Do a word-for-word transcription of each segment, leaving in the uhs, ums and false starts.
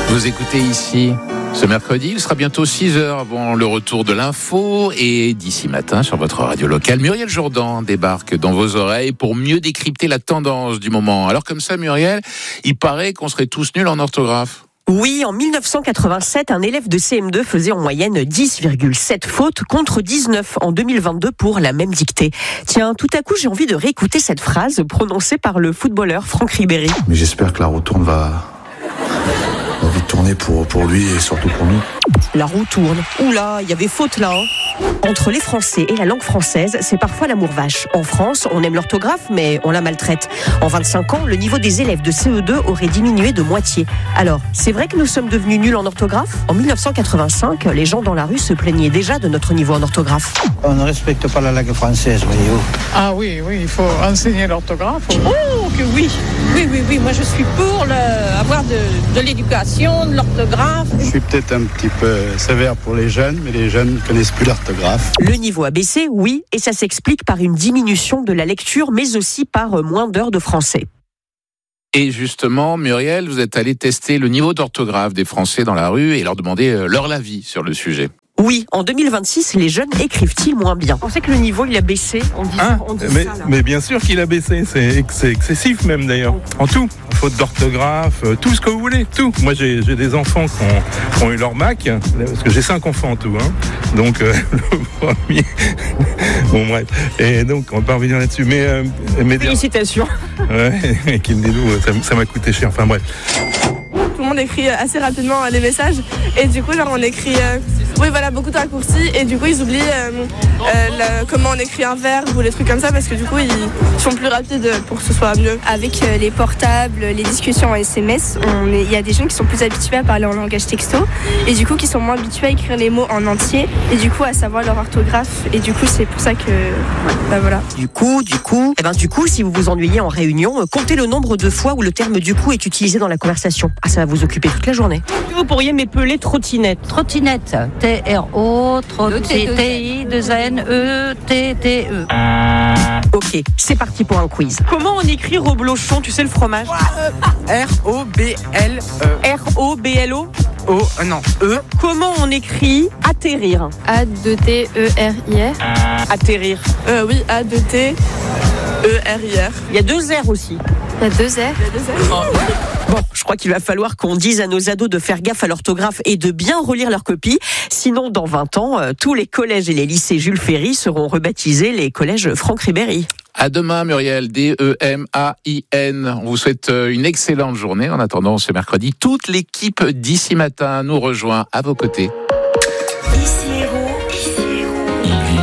Vous écoutez ici ce mercredi, il sera bientôt six heures avant le retour de l'info et d'ici matin sur votre radio locale, Muriel Jourdan débarque dans vos oreilles pour mieux décrypter la tendance du moment. Alors comme ça Muriel, il paraît qu'on serait tous nuls en orthographe. Oui, en dix-neuf cent quatre-vingt-sept, un élève de C M deux faisait en moyenne dix virgule sept fautes contre dix-neuf en deux mille vingt-deux pour la même dictée. Tiens, tout à coup, j'ai envie de réécouter cette phrase prononcée par le footballeur Franck Ribéry. Mais j'espère que la roue tourne va... va vite tourner pour, pour lui et surtout pour nous. La roue tourne. Oula, il y avait faute là. Hein. Entre les Français et la langue française, c'est parfois l'amour vache. En France, on aime l'orthographe, mais on la maltraite. En vingt-cinq ans, le niveau des élèves de C E deux aurait diminué de moitié. Alors, c'est vrai que nous sommes devenus nuls en orthographe ? En dix-neuf cent quatre-vingt-cinq, les gens dans la rue se plaignaient déjà de notre niveau en orthographe. On ne respecte pas la langue française, voyez-vous. Ah oui, oui, il faut enseigner l'orthographe. Oh, que oui. Oui, oui, oui, moi je suis pour le, avoir de, de l'éducation, de l'orthographe. Je suis peut-être un petit peu sévère pour les jeunes, mais les jeunes ne connaissent plus l'orthographe. Le niveau a baissé, oui, et ça s'explique par une diminution de la lecture, mais aussi par moins d'heures de français. Et justement, Muriel, vous êtes allé tester le niveau d'orthographe des Français dans la rue et leur demander leur avis sur le sujet. Oui, en deux mille vingt-six, les jeunes écrivent-ils moins bien ? On sait que le niveau, il a baissé. On dit, hein on dit mais, ça, là. mais bien sûr qu'il a baissé, c'est, c'est excessif même d'ailleurs. En tout, faute d'orthographe, tout ce que vous voulez, tout. Moi j'ai, j'ai des enfants qui ont, qui ont eu leur bac, parce que j'ai cinq enfants en tout. Hein. Donc euh, le premier... bon bref, et donc on va pas revenir là-dessus. Mais, euh, mais... Félicitations. Ouais, Kim Dedou, ça, ça m'a coûté cher, enfin bref. Tout le monde écrit assez rapidement les messages et du coup genre on écrit euh, oui voilà beaucoup de raccourcis et du coup ils oublient euh, euh, le, comment on écrit un verbe ou les trucs comme ça parce que du coup ils sont plus rapides pour que ce soit mieux. Avec euh, les portables, les discussions en S M S, il y a des jeunes qui sont plus habitués à parler en langage texto et du coup qui sont moins habitués à écrire les mots en entier et du coup à savoir leur orthographe et du coup c'est pour ça que bah voilà. Du coup, du coup, eh ben du coup si vous vous ennuyez en réunion, comptez le nombre de fois où le terme du coup est utilisé dans la conversation. Ah ça va vous occuper toute la journée. Vous pourriez m'épeler trottinette. Trottinette. T R O, T I, deux N E, T T E. Ok, c'est parti pour un quiz. Comment on écrit reblochon, tu sais le fromage ? R O B L E. R O B L O O, euh, non, E. Comment on écrit atterrir ? A deux T E R I R. Atterrir. Euh, oui, A deux T E R I R. Il y a deux R aussi. Il y a deux R. Il y a deux R. Bon, je crois qu'il va falloir qu'on dise à nos ados de faire gaffe à l'orthographe et de bien relire leurs copies. Sinon, dans vingt ans, euh, tous les collèges et les lycées Jules Ferry seront rebaptisés les collèges Franck Ribéry. À demain, Muriel, D E M A I N. On vous souhaite une excellente journée. En attendant ce mercredi, toute l'équipe d'ici matin nous rejoint à vos côtés. Ici Héros, ici Héros. Yves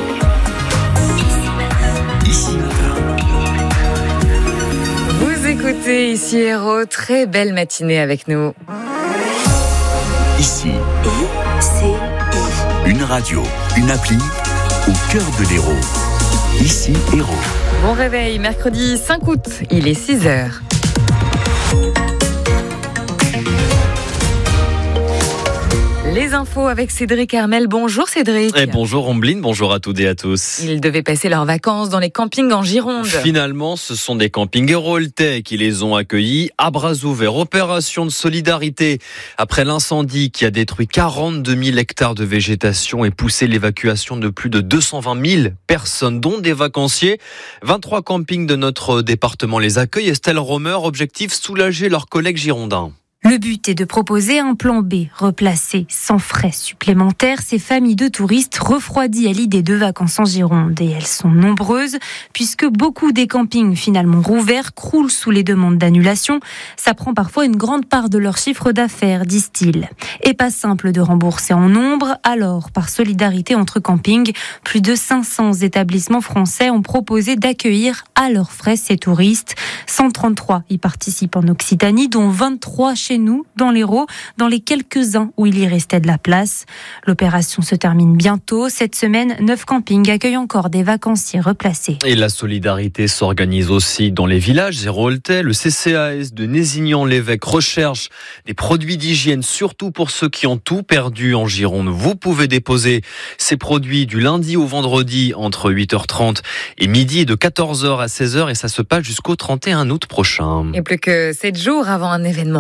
Brunin. Ici matin, ici matin. Vous écoutez Ici Héros, très belle matinée avec nous. Ici. I C I. Une radio, une appli au cœur de l'Hérault. Ici Héros. Bon réveil, mercredi cinq août, il est six heures. Les infos avec Cédric Armel. Bonjour Cédric. Et bonjour Ombline, bonjour à toutes et à tous. Ils devaient passer leurs vacances dans les campings en Gironde. Finalement, ce sont des campings héraultais qui les ont accueillis à bras ouverts. Opération de solidarité après l'incendie qui a détruit quarante-deux mille hectares de végétation et poussé l'évacuation de plus de deux cent vingt mille personnes, dont des vacanciers. vingt-trois campings de notre département les accueillent. Estelle Romer, objectif soulager leurs collègues girondins. Le but est de proposer un plan B, replacer sans frais supplémentaires ces familles de touristes refroidies à l'idée de vacances en Gironde. Et elles sont nombreuses, puisque beaucoup des campings finalement rouverts croulent sous les demandes d'annulation. Ça prend parfois une grande part de leur chiffre d'affaires, disent-ils. Et pas simple de rembourser en nombre, alors par solidarité entre campings, plus de cinq cents établissements français ont proposé d'accueillir à leurs frais ces touristes. cent trente-trois y participent en Occitanie, dont vingt-trois chez nous, dans l'Hérault, dans les quelques-uns où il y restait de la place. L'opération se termine bientôt. Cette semaine, neuf campings accueillent encore des vacanciers replacés. Et la solidarité s'organise aussi dans les villages héraultais. Le C C A S de Nézignan-l'Évêque recherche des produits d'hygiène, surtout pour ceux qui ont tout perdu en Gironde. Vous pouvez déposer ces produits du lundi au vendredi entre huit heures trente et midi, de quatorze heures à seize heures, et ça se passe jusqu'au trente et un août prochain. Et plus que sept jours avant un événement rare.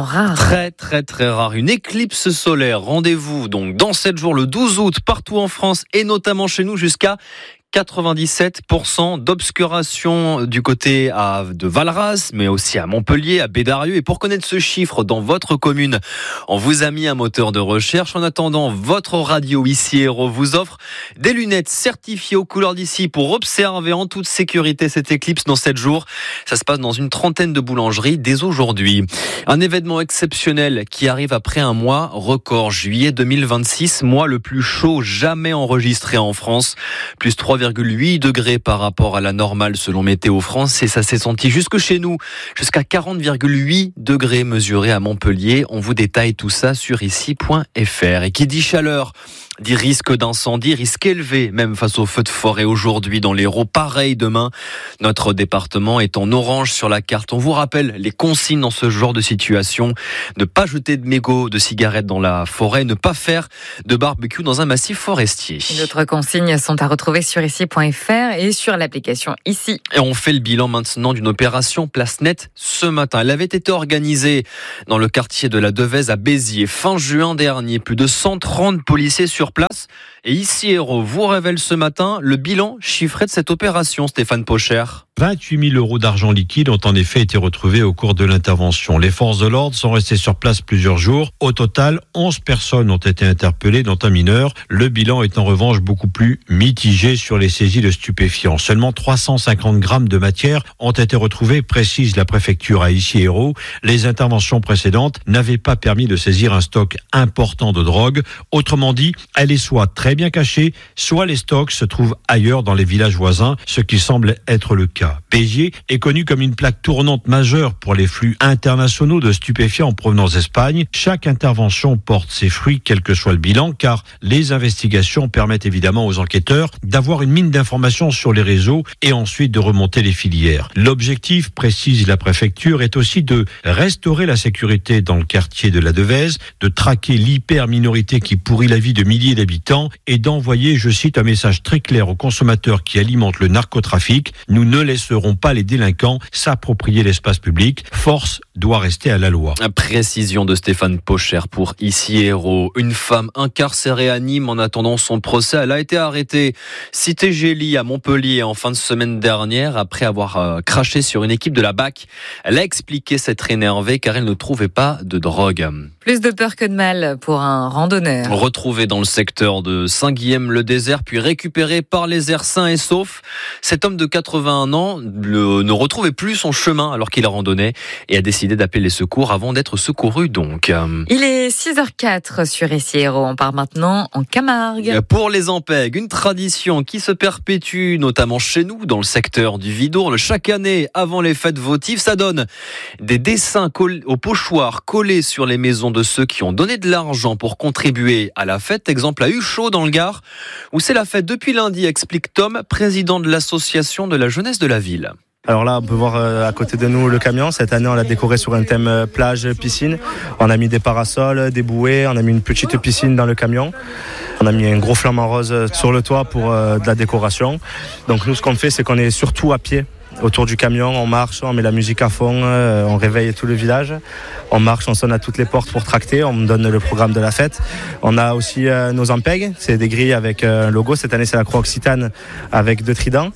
très très très rare. Une éclipse solaire. Rendez-vous donc dans sept jours, le douze août, partout en France et notamment chez nous, jusqu'à quatre-vingt-dix-sept pour cent d'obscuration du côté à, de Valras, mais aussi à Montpellier, à Bédarieux. Et pour connaître ce chiffre dans votre commune, on vous a mis un moteur de recherche. En attendant, votre radio ici Héros vous offre des lunettes certifiées aux couleurs d'ici pour observer en toute sécurité cette éclipse dans sept jours. Ça se passe dans une trentaine de boulangeries dès aujourd'hui. Un événement exceptionnel qui arrive après un mois record, juillet deux mille vingt-six, mois le plus chaud jamais enregistré en France. Plus trois virgule huit degrés par rapport à la normale selon Météo France, et ça s'est senti jusque chez nous, jusqu'à quarante virgule huit degrés mesurés à Montpellier. On vous détaille tout ça sur ici point f r. Et qui dit chaleur dit risque d'incendie, risque élevé même face aux feux de forêt aujourd'hui dans l'Hérault. Pareil demain, notre département est en orange sur la carte. On vous rappelle les consignes dans ce genre de situation: ne pas jeter de mégots de cigarettes dans la forêt, ne pas faire de barbecue dans un massif forestier. D'autres consignes sont à retrouver sur ici point f r et sur l'application Ici. Et on fait le bilan maintenant d'une opération Place Nette ce matin. Elle avait été organisée dans le quartier de la Devèze à Béziers fin juin dernier. Plus de cent trente policiers sur place. Et ici Héros vous révèle ce matin le bilan chiffré de cette opération, Stéphane Pocher. vingt-huit mille euros d'argent liquide ont en effet été retrouvés au cours de l'intervention. Les forces de l'ordre sont restées sur place plusieurs jours. Au total, onze personnes ont été interpellées, dont un mineur. Le bilan est en revanche beaucoup plus mitigé sur les saisies de stupéfiants. Seulement trois cent cinquante grammes de matière ont été retrouvés, précise la préfecture à Issy-Hérault. Les interventions précédentes n'avaient pas permis de saisir un stock important de drogue. Autrement dit, elle est soit très bien cachée, soit les stocks se trouvent ailleurs dans les villages voisins, ce qui semble être le cas. Béziers est connu comme une plaque tournante majeure pour les flux internationaux de stupéfiants en provenance d'Espagne. Chaque intervention porte ses fruits, quel que soit le bilan, car les investigations permettent évidemment aux enquêteurs d'avoir une mine d'informations sur les réseaux et ensuite de remonter les filières. L'objectif, précise la préfecture, est aussi de restaurer la sécurité dans le quartier de la Devèze, de traquer l'hyper-minorité qui pourrit la vie de milliers d'habitants et d'envoyer, je cite, un message très clair aux consommateurs qui alimentent le narcotrafic: nous ne laisseront pas les délinquants s'approprier l'espace public. Force doit rester à la loi. Précision de Stéphane Pocher pour Ici Héros. Une femme incarcérée à Nîmes en attendant son procès. Elle a été arrêtée cité Gély à Montpellier en fin de semaine dernière après avoir euh, craché sur une équipe de la B A C. Elle a expliqué s'être énervée car elle ne trouvait pas de drogue. Plus de peur que de mal pour un randonneur. Retrouvé dans le secteur de Saint-Guilhem-le-Désert, puis récupéré par les airs sains et saufs, cet homme de quatre-vingt-un ans le, ne retrouvait plus son chemin alors qu'il randonnait et a décidé d'appeler les secours avant d'être secouru donc. Il est six heures quatre sur Ici Héros. On part maintenant en Camargue. Pour les Ampègues, une tradition qui se perpétue notamment chez nous dans le secteur du Vidourle. Chaque année avant les fêtes votives, ça donne des dessins coll- au pochoir collés sur les maisons de ceux qui ont donné de l'argent pour contribuer à la fête. Exemple à Huchot dans le Gard où c'est la fête depuis lundi, explique Tom, président de l'association de la jeunesse de la ville. Alors là, on peut voir à côté de nous le camion. Cette année, on l'a décoré sur un thème plage, piscine. On a mis des parasols, des bouées, on a mis une petite piscine dans le camion. On a mis un gros flamant rose sur le toit pour de la décoration. Donc nous, ce qu'on fait, c'est qu'on est surtout à pied autour du camion. On marche, on met la musique à fond, on réveille tout le village. On marche, on sonne à toutes les portes pour tracter, on donne le programme de la fête. On a aussi nos Ampègues, c'est des grilles avec un logo. Cette année, c'est la Croix Occitane avec deux tridents.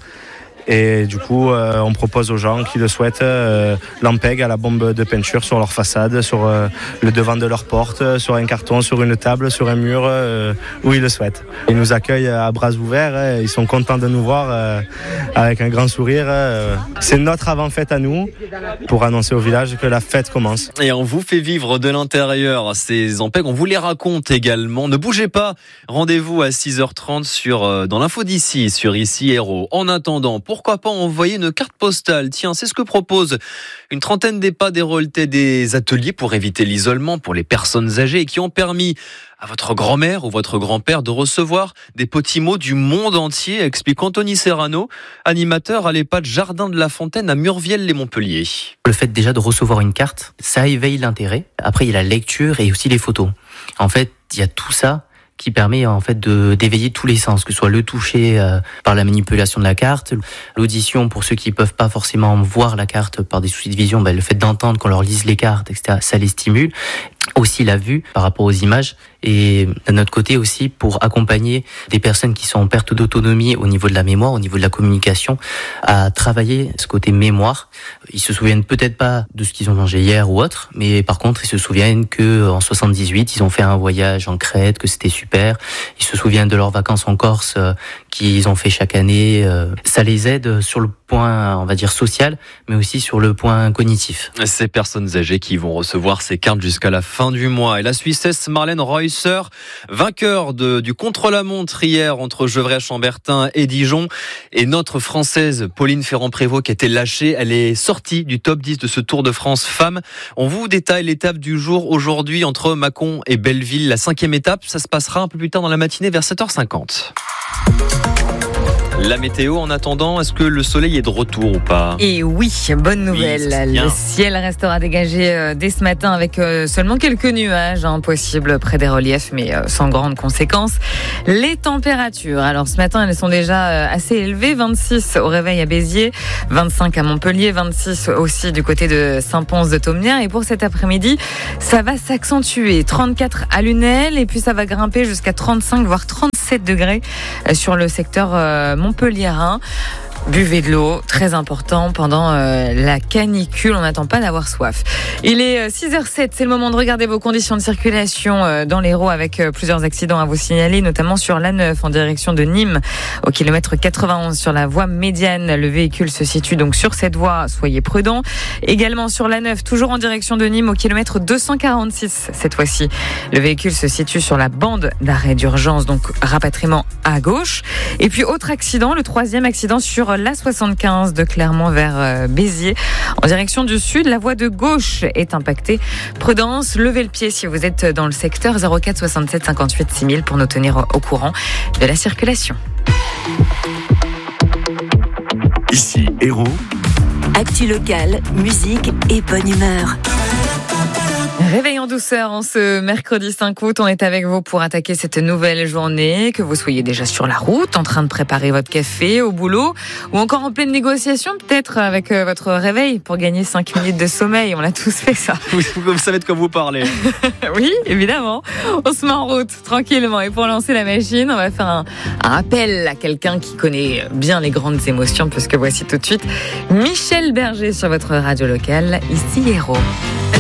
Et du coup, euh, on propose aux gens qui le souhaitent euh, l'Ampègue à la bombe de peinture sur leur façade, sur euh, le devant de leur porte, sur un carton, sur une table, sur un mur, euh, où ils le souhaitent. Ils nous accueillent à bras ouverts, hein, ils sont contents de nous voir euh, avec un grand sourire. Euh. C'est notre avant-fête à nous pour annoncer au village que la fête commence. Et on vous fait vivre de l'intérieur ces Ampègues, on vous les raconte également. Ne bougez pas, rendez-vous à six heures trente sur, euh, dans l'info d'ici, sur Ici Héros. En attendant, pourquoi pas envoyer une carte postale? Tiens, c'est ce que propose une trentaine d'EHPAD Héraultais, des ateliers pour éviter l'isolement pour les personnes âgées et qui ont permis à votre grand-mère ou votre grand-père de recevoir des petits mots du monde entier, explique Anthony Serrano, animateur à l'EHPAD Jardin de la Fontaine à Murviel-les-Montpellier. Le fait déjà de recevoir une carte, ça éveille l'intérêt. Après, il y a la lecture et aussi les photos. En fait, il y a tout ça qui permet en fait de d'éveiller tous les sens, que ce soit le toucher euh, par la manipulation de la carte, l'audition pour ceux qui peuvent pas forcément voir la carte par des soucis de vision, ben, le fait d'entendre qu'on leur lise les cartes, et cetera, ça les stimule. Aussi la vue par rapport aux images, et d'un autre côté aussi pour accompagner des personnes qui sont en perte d'autonomie au niveau de la mémoire, au niveau de la communication, à travailler ce côté mémoire. Ils se souviennent peut-être pas de ce qu'ils ont mangé hier ou autre, mais par contre ils se souviennent que en soixante-dix-huit ils ont fait un voyage en Crète, que c'était super. Ils se souviennent de leurs vacances en Corse euh, qu'ils ont fait chaque année. Euh, ça les aide sur le point, on va dire, social, mais aussi sur le point cognitif. Ces personnes âgées qui vont recevoir ces cartes jusqu'à la fin du mois. Et la Suissesse Marlène Reusser, vainqueur de, du contre-la-montre hier entre Gevrey-Chambertin et Dijon. Et notre Française Pauline Ferrand-Prévot qui a été lâchée, elle est sortie du top dix de ce Tour de France femmes. On vous détaille l'étape du jour aujourd'hui entre Mâcon et Belleville. La cinquième étape, ça se passera un peu plus tard dans la matinée vers sept heures cinquante. La météo, en attendant, est-ce que le soleil est de retour ou pas ? Et oui, bonne nouvelle. Oui, le ciel restera dégagé dès ce matin avec seulement quelques nuages hein, possibles près des reliefs, mais sans grandes conséquences. Les températures, alors ce matin, elles sont déjà assez élevées. vingt-six au réveil à Béziers, vingt-cinq à Montpellier, vingt-six aussi du côté de Saint-Pons-de-Thaumière. Et pour cet après-midi, ça va s'accentuer. trente-quatre à Lunel et puis ça va grimper jusqu'à trente-cinq voire trente-sept degrés sur le secteur Montpellier. Montpelliérain. Buvez de l'eau, très important pendant euh, la canicule, on n'attend pas d'avoir soif. Il est six heures zéro sept, c'est le moment de regarder vos conditions de circulation euh, dans l'Hérault avec euh, plusieurs accidents à vous signaler, notamment sur l'A neuf en direction de Nîmes, au kilomètre quatre-vingt-onze sur la voie médiane. Le véhicule se situe donc sur cette voie, soyez prudents. Également sur l'A neuf, toujours en direction de Nîmes, au kilomètre deux cent quarante-six cette fois-ci. Le véhicule se situe sur la bande d'arrêt d'urgence, donc rapatriement à gauche. Et puis autre accident, le troisième accident sur l'A soixante-quinze de Clermont vers Béziers. En direction du sud, la voie de gauche est impactée. Prudence, levez le pied si vous êtes dans le secteur. Zéro quatre soixante-sept cinquante-huit six mille pour nous tenir au courant de la circulation. Ici, Hérault. Actu locale, musique et bonne humeur. Réveil en douceur en ce mercredi cinq août, on est avec vous pour attaquer cette nouvelle journée, que vous soyez déjà sur la route, en train de préparer votre café, au boulot, ou encore en pleine négociation peut-être avec votre réveil pour gagner cinq minutes de sommeil. On a tous fait ça. Vous, vous savez de quoi vous parlez. Oui, évidemment. On se met en route tranquillement et pour lancer la machine, on va faire un, un appel à quelqu'un qui connaît bien les grandes émotions, puisque voici tout de suite Michel Berger sur votre radio locale, ici Hérault.